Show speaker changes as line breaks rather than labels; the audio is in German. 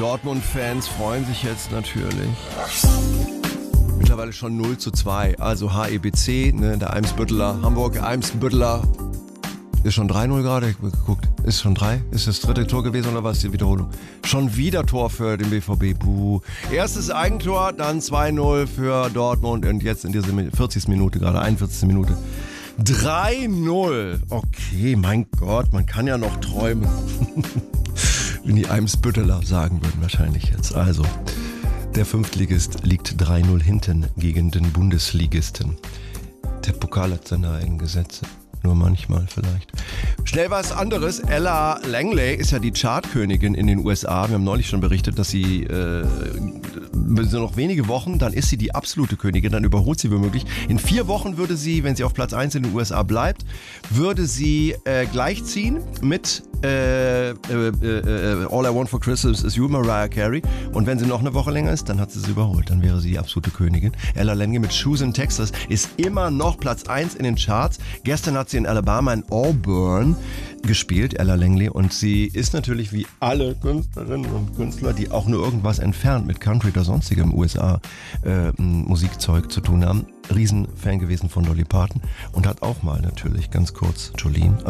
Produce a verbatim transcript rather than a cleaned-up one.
Dortmund-Fans freuen sich jetzt natürlich. Mittlerweile schon null zu zwei. Also H E B C, ne, der Eimsbütteler, Hamburg, Eimsbütteler. Ist schon drei null gerade? Ich hab geguckt. Ist schon drei? Ist das dritte Tor gewesen oder war es die Wiederholung? Schon wieder Tor für den B V B. Buh. Erstes Eigentor, dann zwei null für Dortmund und jetzt in dieser vierzigsten Minute gerade, einundvierzigsten Minute. drei null. Okay, mein Gott, man kann ja noch träumen. Wenn die Eimsbütteler sagen würden wahrscheinlich jetzt. Also, der Fünftligist liegt drei null hinten gegen den Bundesligisten. Der Pokal hat seine eigenen Gesetze. Nur manchmal vielleicht. Schnell was anderes. Ella Langley ist ja die Chartkönigin in den U S A. Wir haben neulich schon berichtet, dass sie äh, so noch wenige Wochen, dann ist sie die absolute Königin, dann überholt sie womöglich. In vier Wochen würde sie, wenn sie auf Platz eins in den U S A bleibt, würde sie äh, gleichziehen mit äh, äh, äh, All I Want for Christmas is You, Mariah Carey. Und wenn sie noch eine Woche länger ist, dann hat sie sie überholt. Dann wäre sie die absolute Königin. Ella Langley mit Shoes in Texas ist immer noch Platz eins in den Charts. Gestern hat sie in Alabama in Auburn gespielt, Ella Langley, und sie ist natürlich wie alle Künstlerinnen und Künstler, die auch nur irgendwas entfernt mit Country oder sonstigem U S A äh, Musikzeug zu tun haben, Riesenfan gewesen von Dolly Parton und hat auch mal natürlich ganz kurz Jolene